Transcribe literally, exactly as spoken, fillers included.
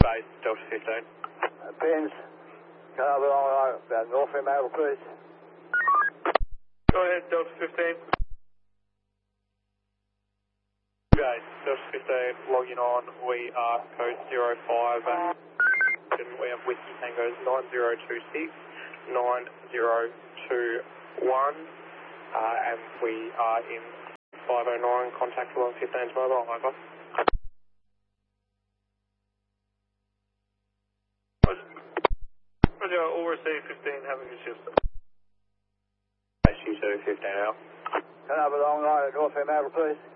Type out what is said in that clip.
Base, Delta fifteen. Uh, Pins, can I have a long line about North Fremantle, please? Go ahead, Delta fifteen. Base, Delta fifteen, logging on. We are code zero five. Uh, we have Whiskey Tango's nine zero two six, nine zero two one, uh, and we are in five oh nine, contact along fifteen's mobile, over. Roger, all receive fifteen, having a shift. Base, you two, fifteen out. Can I have a long line at North Fremantle, please?